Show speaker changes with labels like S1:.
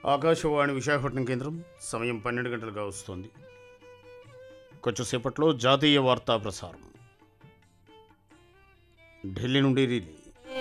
S1: ఆకాశవాణి విశాఖపట్నం కేంద్రం సమయం 12 గంటలుగా వస్తోంది. కొంచెం సేపట్లో జాతీయ వార్తా ప్రసారం ఢిల్లీ నుండి రిలే.